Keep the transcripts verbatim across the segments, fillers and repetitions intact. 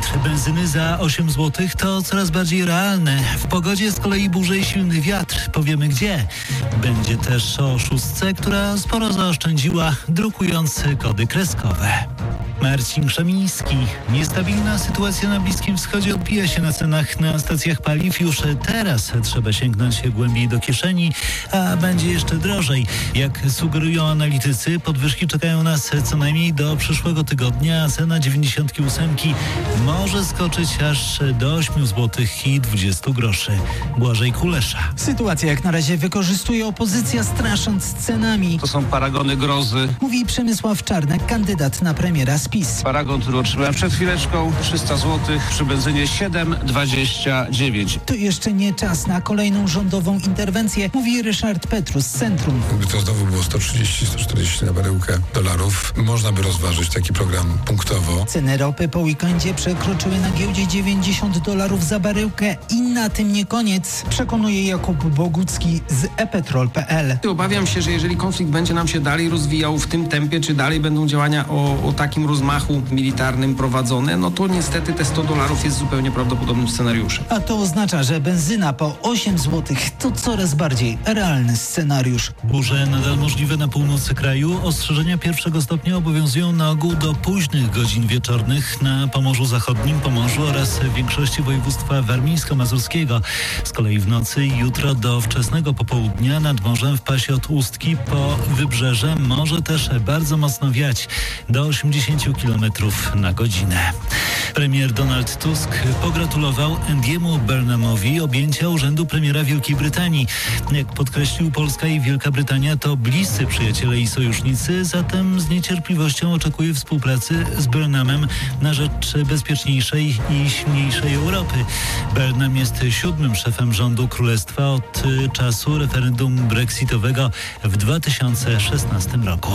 litr benzyny za osiem złotych to coraz bardziej realne. W pogodzie z kolei burze i silny wiatr. Powiemy gdzie. Będzie też o szóstce, która sporo zaoszczędziła, drukując kody kreskowe. Marcin Krzemiński. Niestabilna sytuacja na Bliskim Wschodzie odbija się na cenach na stacjach paliw. Już teraz trzeba sięgnąć głębiej do kieszeni, a będzie jeszcze drożej. Jak sugerują analitycy, podwyżki czekają nas co najmniej do przyszłego tygodnia, a cena dziewięćdziesiątki ósemki może skoczyć aż do ośmiu złotych i dwudziestu groszy. Błażej Kulesza. Sytuacja jak na razie wykorzystuje opozycja, strasząc cenami. To są paragony grozy. Mówi Przemysław Czarnek, kandydat na premiera z PiS. Paragon, który otrzymałem przed chwileczką, trzysta złotych, przy benzynie siedem dwadzieścia dziewięć. To jeszcze nie czas na kolejną rządową interwencję, mówi Ryszard Petrus z Centrum. Gdyby to znowu było sto trzydzieści sto czterdzieści na baryłkę dolarów, można by rozważyć taki program punktowo. Ceny ropy po weekendzie przekroczyły na giełdzie dziewięćdziesiąt dolarów za baryłkę i na tym nie koniec, przekonuje Jakub Bogucki z e petrol kropka p l. Obawiam się, że jeżeli konflikt będzie nam się dalej rozwijał w tym tempie, czy dalej będą działania o, o takim rozmachu militarnym prowadzone, no to niestety te sto dolarów jest zupełnie prawdopodobnym scenariuszem. A to oznacza, że benzyna po osiem złotych to coraz bardziej realny scenariusz. Burze nadal możliwe na północy kraju. Ostrzeżenia pierwszego stopnia obowiązują na ogół do późnych godzin wieczornych na Pomorzu Zachodnim, Pomorzu oraz w większości województwa warmińsko-mazurskiego. Z kolei w nocy i jutro do wczesnego popołudnia nad morzem w pasie od Ustki po wybrzeże może też bardzo mocno wiać do osiemdziesięciu kilometrów na godzinę. Premier Donald Tusk pogratulował Andiemu Burnhamowi objęcia urzędu premiera Wielkiej Brytanii. Jak podkreślił, Polska i Wielka Brytania to bliscy przyjaciele i sojusznicy, zatem z niecierpliwością oczekuje współpracy z Burnhamem na rzecz bezpieczniejszej i silniejszej Europy. Burnham jest siódmym szefem rządu Królestwa od czasu referendum brexitowego w dwa tysiące szesnastym roku.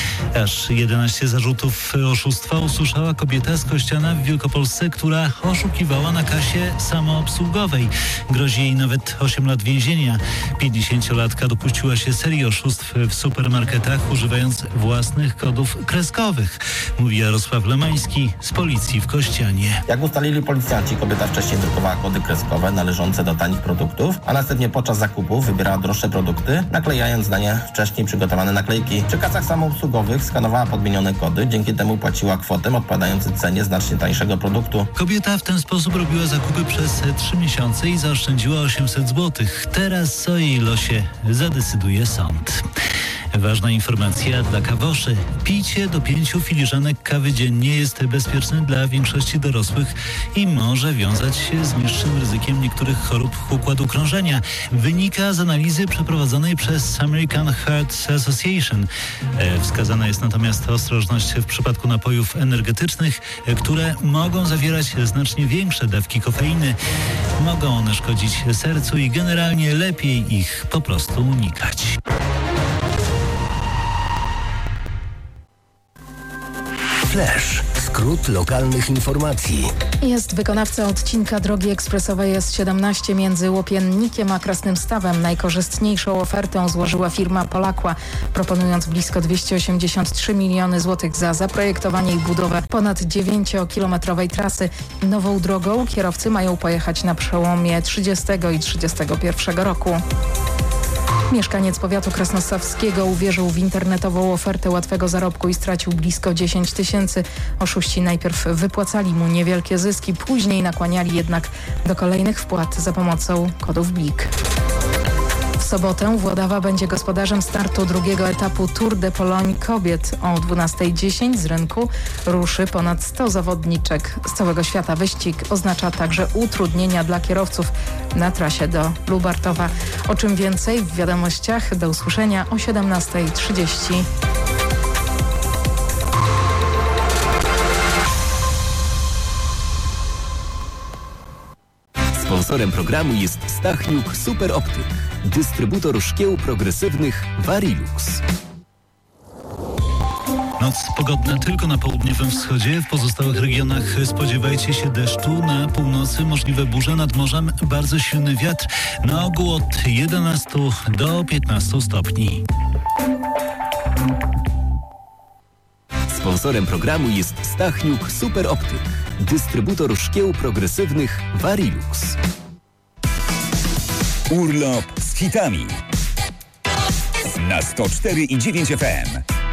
Aż jedenaście zarzutów oszustwa usłyszała kobieta z Kościana w Wielkopolsce, która oszukiwała na kasie samoobsługowej. Grozi jej nawet osiem lat więzienia. pięćdziesięciolatka dopuściła się serii oszustw w supermarketach, używając własnych kodów kreskowych, mówi Jarosław Lemański z policji w Kościanie. Jak ustalili policjanci, kobieta wcześniej drukowała kody kreskowe należące do tanich produktów, a następnie podczas zakupów wybierała droższe produkty, naklejając na nie wcześniej przygotowane naklejki. Przy kasach samoobsługowych skanowała podmienione kody, dzięki temu płaciła kwotę odpowiadającą cenie znacznie tańszego produktu. Kobieta w ten sposób robiła zakupy przez trzy miesiące i zaoszczędziła osiemset złotych. Teraz o jej losie zadecyduje sąd. Ważna informacja dla kawoszy. Picie do pięciu filiżanek kawy dziennie jest bezpieczne dla większości dorosłych i może wiązać się z niższym ryzykiem niektórych chorób układu krążenia. Wynika z analizy przeprowadzonej przez American Heart Association. Wskazana jest natomiast ostrożność w przypadku napojów energetycznych, które mogą zawierać znacznie większe dawki kofeiny. Mogą one szkodzić sercu i generalnie lepiej ich po prostu unikać. Flash. Skrót lokalnych informacji. Jest wykonawca odcinka drogi ekspresowej S siedemnaście między Łopiennikiem a Krasnym Stawem. Najkorzystniejszą ofertę złożyła firma Polakła, proponując blisko dwieście osiemdziesiąt trzy miliony złotych za zaprojektowanie i budowę ponad dziewięciokilometrowej trasy. Nową drogą kierowcy mają pojechać na przełomie trzydziestego i trzydziestego pierwszego roku. Mieszkaniec powiatu krasnostawskiego uwierzył w internetową ofertę łatwego zarobku i stracił blisko dziesięć tysięcy. Oszuści najpierw wypłacali mu niewielkie zyski, później nakłaniali jednak do kolejnych wpłat za pomocą kodów Blik. W sobotę Włodawa będzie gospodarzem startu drugiego etapu Tour de Pologne kobiet. O dwunastej dziesięć z rynku ruszy ponad sto zawodniczek z całego świata. Wyścig oznacza także utrudnienia dla kierowców na trasie do Lubartowa. O czym więcej w wiadomościach. Do usłyszenia o siedemnastej trzydzieści. Sponsorem programu jest Stachniuk Super Optyk, dystrybutor szkieł progresywnych Varilux. Noc pogodna tylko na południowym wschodzie. W pozostałych regionach spodziewajcie się deszczu. Na północy możliwe burze, nad morzem bardzo silny wiatr. Na ogół od jedenastu do piętnastu stopni. Sponsorem programu jest Stachniuk Super Optyk, Dystrybutor szkieł progresywnych Varilux. Urlop z hitami na sto cztery i dziewięć F M.